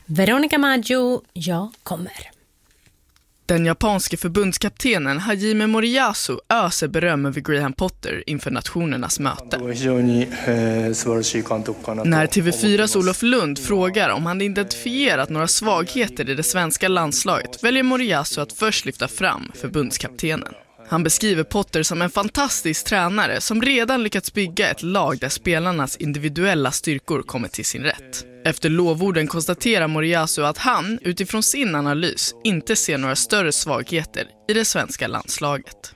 Veronica Maggio, jag kommer. Den japanske förbundskaptenen Hajime Moriyasu öser beröm över Graham Potter inför nationernas möte. När TV4s Olof Lund frågar om han identifierat några svagheter i det svenska landslaget väljer Moriyasu att först lyfta fram förbundskaptenen. Han beskriver Potter som en fantastisk tränare som redan lyckats bygga ett lag där spelarnas individuella styrkor kommer till sin rätt. Efter lovorden konstaterar Moriyasu att han, utifrån sin analys, inte ser några större svagheter i det svenska landslaget.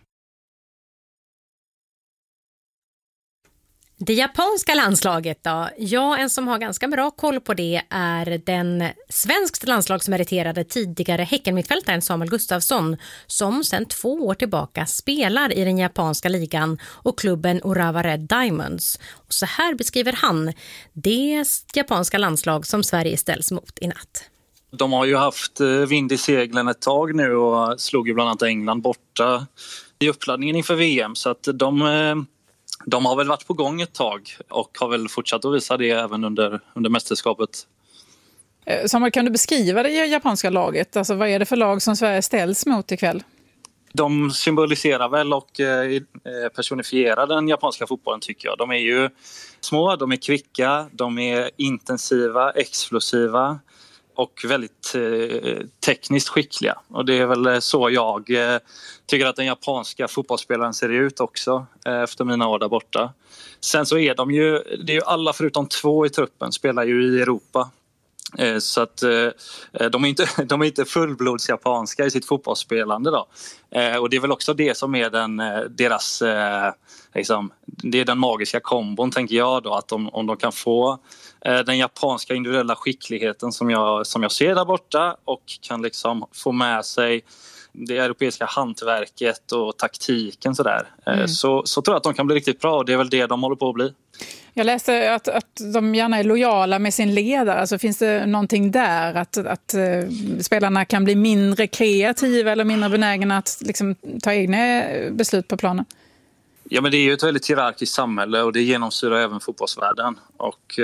Det japanska landslaget då? Ja, en som har ganska bra koll på det är den svenskt landslag som meriterade tidigare Häckenmittfältaren Samuel Gustafsson, som sedan 2 år tillbaka spelar i den japanska ligan och klubben Urawa Red Diamonds. Och så här beskriver han det japanska landslag som Sverige ställs mot i natt. De har ju haft vind i seglen ett tag nu och slog ju bland annat England borta i uppladdningen inför VM, så att de har väl varit på gång ett tag och har väl fortsatt att visa det även under mästerskapet. Samuel, kan du beskriva det japanska laget? Alltså, vad är det för lag som Sverige ställs mot ikväll? De symboliserar väl och personifierar den japanska fotbollen, tycker jag. De är ju små, de är kvicka, de är intensiva, explosiva och väldigt tekniskt skickliga. Och det är väl så jag tycker att den japanska fotbollsspelaren ser ut också efter mina år där borta. Sen så är det är ju alla förutom 2 i truppen spelar ju i Europa. Så att de är inte fullblodsjapanska i sitt fotbollsspelande då. Och det är väl också det som är deras det är den magiska kombon, tänker jag då, att om de kan få den japanska individuella skickligheten som jag ser där borta och kan liksom få med sig det europeiska hantverket och taktiken sådär. Så tror jag att de kan bli riktigt bra, och det är väl det de håller på att bli. Jag läste att de gärna är lojala med sin ledare. Alltså, finns det någonting där att spelarna kan bli mindre kreativa eller mindre benägna att liksom ta egna beslut på planen? Ja, men det är ju ett väldigt hierarkiskt samhälle och det genomsyrar även fotbollsvärlden. Och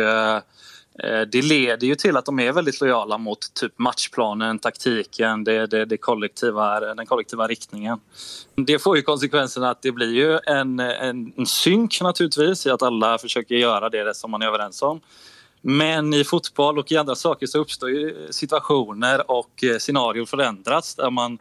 det leder ju till att de är väldigt lojala mot typ matchplanen, taktiken, den kollektiva riktningen. Det får ju konsekvensen att det blir ju en synk naturligtvis i att alla försöker göra det som man är överens om. Men i fotboll och i andra saker så uppstår ju situationer och scenarier förändras där man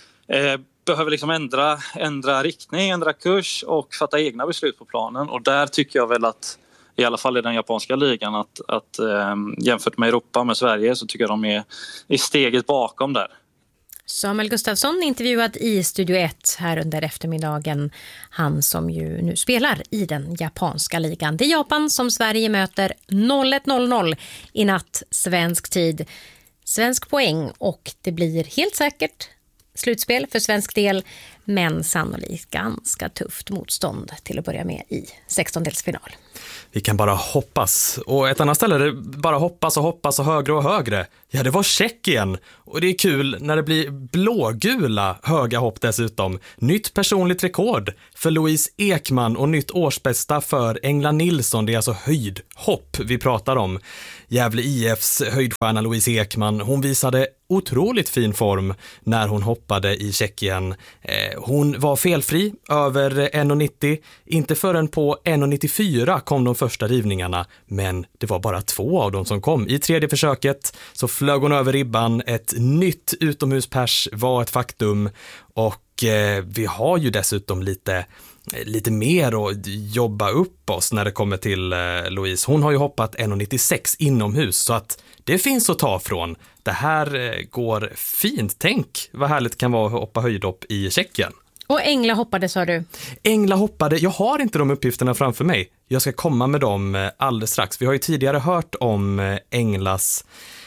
behöver liksom ändra riktning, ändra kurs och fatta egna beslut på planen. Och där tycker jag väl att, i alla fall i den japanska ligan, att jämfört med Europa, med Sverige, så tycker jag de är i steget bakom där. Samuel Gustafsson intervjuad i Studio 1 här under eftermiddagen. Han som ju nu spelar i den japanska ligan. Det är Japan som Sverige möter 01:00 i natt svensk tid. Svensk poäng, och det blir helt säkert slutspel för svensk del, men sannolikt ganska tufft motstånd till att börja med i 16-delsfinal. Vi kan bara hoppas. Och ett annat ställe där det bara hoppas och högre och högre. Ja, det var Tjeckien. Och det är kul när det blir blågula höga hopp dessutom. Nytt personligt rekord för Louise Ekman och nytt årsbästa för Engla Nilsson. Det är alltså höjdhopp vi pratar om. Gävle IFs höjdstjärna Louise Ekman, hon visade otroligt fin form när hon hoppade i Tjeckien. Hon var felfri över 1,90. Inte förrän på 1,94 kom de första rivningarna, men det var bara 2 av dem som kom. I 3:e försöket så flög hon över ribban. Ett nytt utomhuspers var ett faktum, och vi har ju dessutom lite mer att jobba upp oss när det kommer till Louise. Hon har ju hoppat 1,96 inomhus, så att det finns att ta från. Det här går fint. Tänk vad härligt det kan vara att hoppa höjdhopp i Tjeckien. Och Engla hoppade, sa du? Engla hoppade. Jag har inte de uppgifterna framför mig. Jag ska komma med dem alldeles strax. Vi har ju tidigare hört om Englas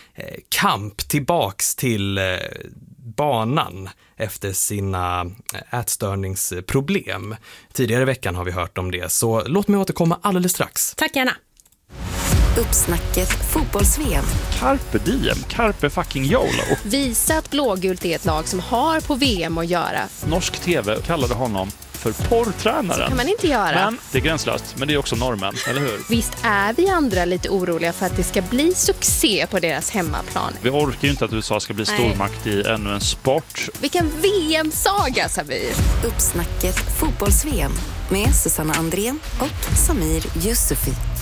kamp tillbaks till banan efter sina ätstörningsproblem. Tidigare i veckan har vi hört om det, så låt mig återkomma alldeles strax. Tack gärna. Uppsnacket fotbolls-VM. Carpe diem, carpe fucking YOLO. Visa att blågult är ett lag som har på VM att göra. Norsk TV kallade honom för porrtränaren. Kan man inte göra. Men det är gränslöst, men det är också normen, eller hur? Visst är vi andra lite oroliga för att det ska bli succé på deras hemmaplan. Vi orkar ju inte att USA ska bli stormakt i ännu en sport. Vilken VM-saga, Samir! Uppsnacket fotbolls-VM med Susanna Andrén och Samir Yusufi.